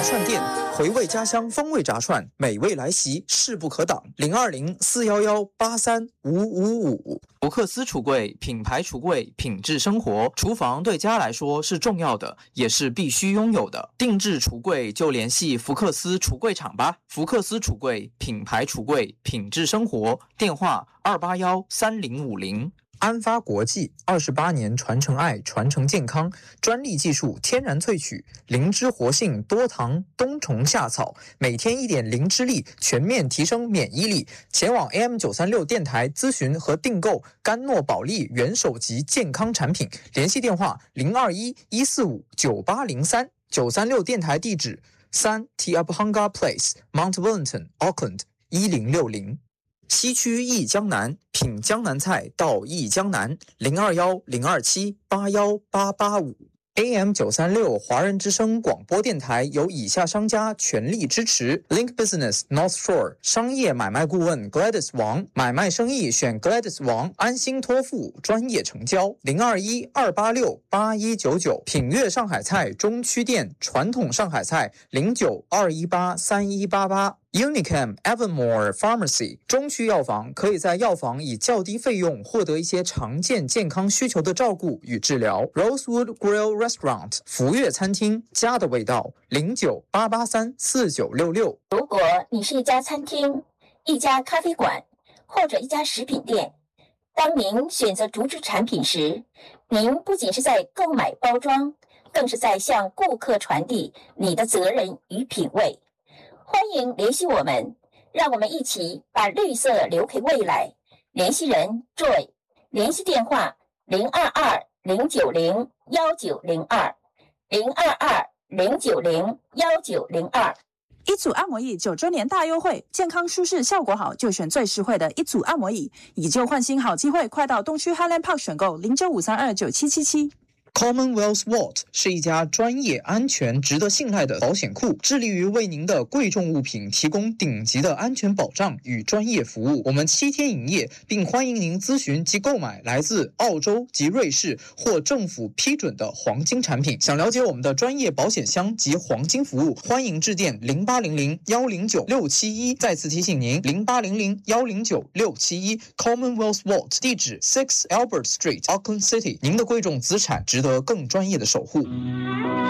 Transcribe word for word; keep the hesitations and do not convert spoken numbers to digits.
串店，回味家乡风味炸串，美味来袭，势不可挡。零二零四幺幺八三五五五。福克斯橱柜，品牌橱柜，品质生活。厨房对家来说是重要的，也是必须拥有的。定制橱柜就联系福克斯橱柜厂吧。福克斯橱柜，品牌橱柜，品质生活。电话二八幺三零五零。安发国际二十八年传承爱，传承健康，专利技术，天然萃取，灵芝活性，多糖，冬虫夏草，每天一点灵芝力，全面提升免疫力。前往 A M 九三六 电台咨询和订购甘诺宝利元首级健康产品，联系电话零二一一四五九八零三。九三六电台地址三 Te Apahanga Place Mount Wellington Auckland 一零六零。西区忆江南，品江南菜到忆江南，零二幺零二七八幺八八五。A M 九三六 华人之声广播电台由以下商家全力支持 ：Link Business North Shore 商业买卖顾问 Gladys 王，买卖生意选 Gladys 王，安心托付，专业成交。零二一二八六八一九九。品悦上海菜中区店传统上海菜零九二一八三一八八。Unicam Evermore Pharmacy 中区药房可以在药房以较低费用获得一些常见健康需求的照顾与治疗。Rosewood Grill Restaurant 福悦餐厅，家的味道，零九八八三四九六六。 如果你是一家餐厅、一家咖啡馆或者一家食品店，当您选择竹制产品时，您不仅是在购买包装，更是在向顾客传递你的责任与品味。欢迎联系我们，让我们一起把绿色留给未来。联系人 Joy， 联系电话零二二零九零幺九零二，零二二零九零幺九零二。 一组按摩椅九周年大优惠，健康舒适效果好，就选最实惠的一组按摩椅。以旧换新好机会，快到东区 Highland Park 选购零九五三二九七七七。 Commonwealth Vault 是一家专业、安全、值得信赖的保险库，致力于为您的贵重物品提供顶级的安全保障与专业服务。我们七天营业，并欢迎您咨询及购买来自澳洲及瑞士或政府批准的黄金产品。想了解我们的专业保险箱及黄金服务，欢迎致电零八零零幺零九六七一。再次提醒您，零八零零幺零九六七一 Commonwealth Vault 地址 Six Albert Street Auckland City。您的贵重资产值得更专业的守护。